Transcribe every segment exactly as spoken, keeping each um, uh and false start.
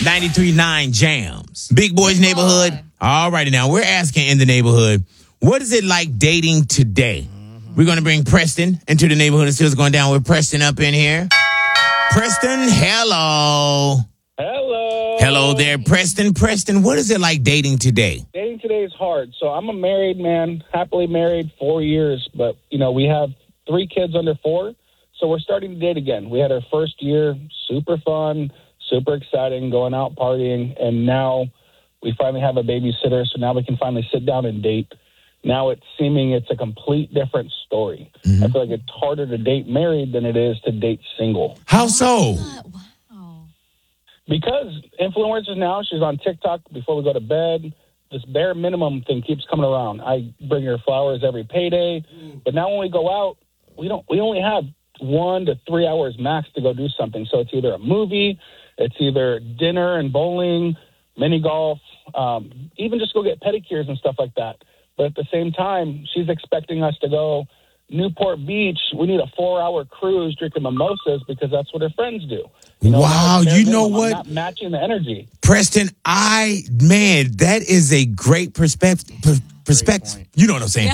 ninety-three point nine Jams. Big Boys Neighborhood. All righty now. We're asking in the neighborhood, what is it like dating today? Mm-hmm. We're going to bring Preston into the neighborhood and see what's going down with Preston up in here. Preston, hello. Hello. Hello there, Preston. Preston, what is it like dating today? Dating today is hard. So I'm a married man, happily married, four years. But, you know, we have three kids under four. So we're starting to date again. We had our first year, super fun, super exciting, going out partying. And now we finally have a babysitter. So now we can finally sit down and date. Now it's seeming it's a complete different story. Mm-hmm. I feel like it's harder to date married than it is to date single. How so? Wow. Because influencers now, she's on TikTok before we go to bed. This bare minimum thing keeps coming around. I bring her flowers every payday. But now when we go out, we don't. We only have one to three hours max to go do something. So it's either a movie, it's either dinner and bowling, mini golf, um, even just go get pedicures and stuff like that. But at the same time, she's expecting us to go Newport Beach. We need a four-hour cruise drinking mimosas because that's what her friends do. You know, wow, you know minimum. what? I'm not matching the energy. Preston, I, man, that is a great perspective. Perspective. You know what I'm saying?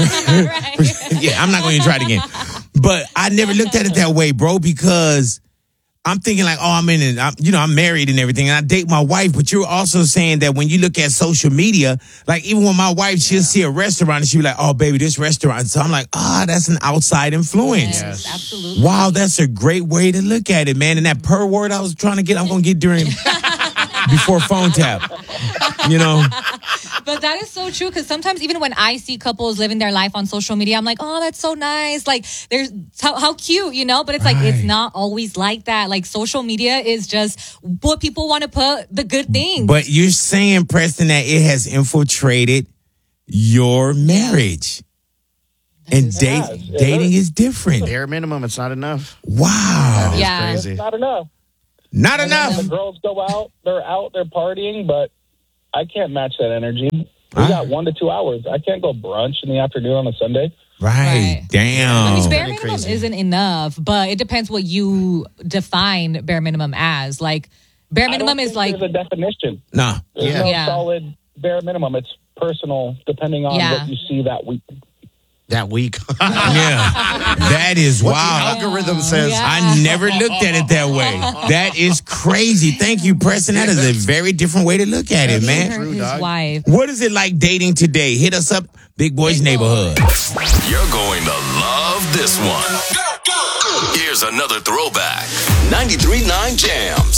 Yeah, I'm not going to try it again. But I never looked at it that way, bro, because I'm thinking like, oh, I'm in it. I'm, you know, I'm married and everything, and I date my wife. But you're also saying that when you look at social media, like even when my wife, she'll see a restaurant and she'll be like, oh, baby, this restaurant. So I'm like, ah, oh, that's an outside influence. Yes, absolutely. Wow, that's a great way to look at it, man. And that per word I was trying to get, I'm going to get during before phone tap. You know? But that is so true because sometimes even when I see couples living their life on social media, I'm like, oh, that's so nice. Like, there's how, how cute, you know? But it's right. like, it's not always like that. Like, social media is just what people want to put the good things. But you're saying, Preston, that it has infiltrated your marriage. And date, has. dating is different. Bare minimum, it's not enough. Wow. That is Yeah. crazy. It's not enough. Not and enough. The girls go out, they're out, they're partying, but I can't match that energy. We Ah. got one to two hours. I can't go brunch in the afternoon on a Sunday. Right. Right. Damn. I mean, bare Kinda minimum crazy. isn't enough, but it depends what you define bare minimum as. Like, bare I minimum don't is think like, there's a definition. Nah. There's Yeah. no Yeah. solid bare minimum. It's personal, depending on Yeah. what you see that week. That week. Yeah. That is What wow. the algorithm says. Yeah. I never looked at it that way. That is crazy. Thank you, Preston. That is a very different way to look at it, man. her, True, his dog. wife. What is it like dating today? Hit us up, Big Boys Neighborhood. You're going to love this one. Here's another throwback. ninety-three point nine Jams.